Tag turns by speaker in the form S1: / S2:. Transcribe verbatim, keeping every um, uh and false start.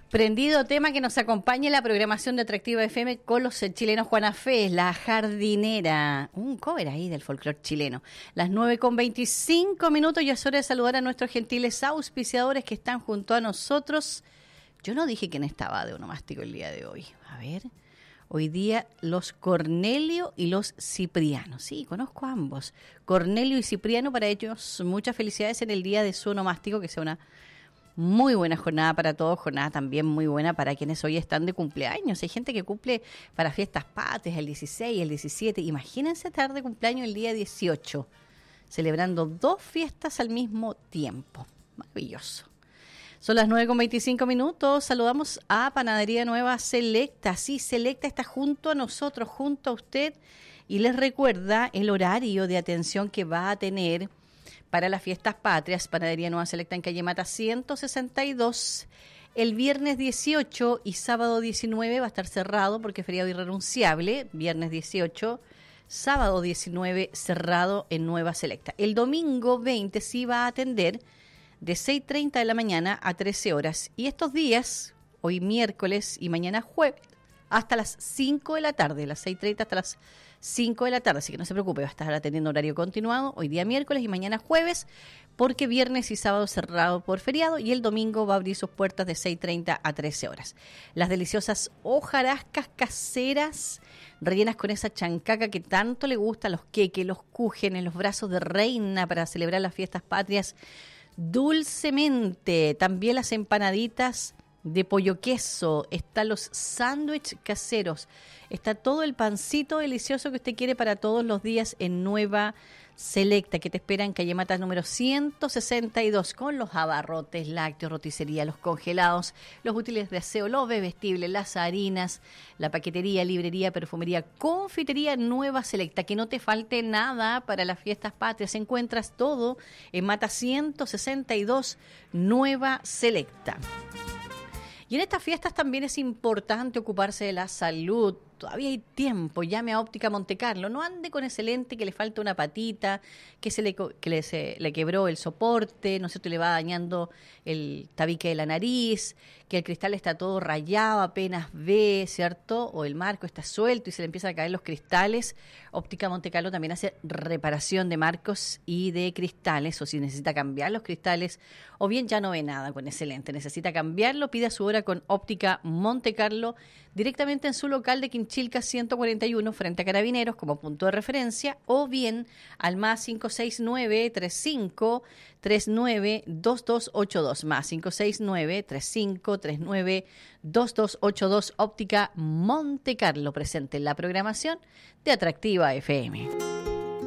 S1: Prendido tema que nos acompaña en la programación de Atractiva F M con los chilenos. Juana Fe, La Jardinera, un cover ahí del folclore chileno. Las nueve con veinticinco minutos y es hora de saludar a nuestros gentiles auspiciadores que están junto a nosotros. Yo no dije quién estaba de onomástico el día de hoy. A ver, hoy día los Cornelio y los Cipriano. Sí, conozco a ambos. Cornelio y Cipriano, para ellos muchas felicidades en el día de su onomástico, que sea una muy buena jornada para todos, jornada también muy buena para quienes hoy están de cumpleaños. Hay gente que cumple para fiestas patrias el dieciséis, el diecisiete. Imagínense estar de cumpleaños el día dieciocho, celebrando dos fiestas al mismo tiempo. Maravilloso. Son las nueve con veinticinco minutos. Saludamos a Panadería Nueva Selecta. Sí, Selecta está junto a nosotros, junto a usted. Y les recuerda el horario de atención que va a tener para las fiestas patrias. Panadería Nueva Selecta en calle Mata ciento sesenta y dos. El viernes dieciocho y sábado diecinueve va a estar cerrado porque es feriado irrenunciable. Viernes dieciocho, sábado diecinueve cerrado en Nueva Selecta. El domingo veinte sí va a atender de seis y treinta de la mañana a trece horas. Y estos días, hoy miércoles y mañana jueves, hasta las cinco de la tarde, las seis y treinta hasta las cinco de la tarde, así que no se preocupe, va a estar atendiendo horario continuado, hoy día miércoles y mañana jueves, porque viernes y sábado cerrado por feriado, y el domingo va a abrir sus puertas de seis y treinta a trece horas. Las deliciosas hojarascas caseras, rellenas con esa chancaca que tanto le gusta, los queques, los cúgenes, los brazos de reina para celebrar las fiestas patrias dulcemente. También las empanaditas de pollo queso, están los sándwiches caseros, está todo el pancito delicioso que usted quiere para todos los días en Nueva Selecta, que te espera en calle Mata número ciento sesenta y dos, con los abarrotes, lácteos, roticería, los congelados, los útiles de aseo, los bebestibles, las harinas, la paquetería, librería, perfumería, confitería Nueva Selecta. Que no te falte nada para las fiestas patrias. Encuentras todo en Mata ciento sesenta y dos, Nueva Selecta. Y en estas fiestas también es importante ocuparse de la salud. Todavía hay tiempo, llame a Óptica Montecarlo. No ande con ese lente que le falta una patita, que se le, que le, se, le quebró el soporte, ¿no es cierto? Le va dañando el tabique de la nariz, que el cristal está todo rayado, apenas ve, ¿cierto? O el marco está suelto y se le empiezan a caer los cristales. Óptica Montecarlo también hace reparación de marcos y de cristales, o si necesita cambiar los cristales, o bien ya no ve nada con ese lente, necesita cambiarlo, pida su hora con Óptica Montecarlo directamente en su local de Quinchilca ciento cuarenta y uno frente a Carabineros como punto de referencia, o bien al más cinco seis nueve, tres cinco tres nueve, dos dos ocho dos, más cinco seis nueve, tres cinco tres nueve, dos dos ocho dos. Óptica Montecarlo, presente en la programación de Atractiva F M.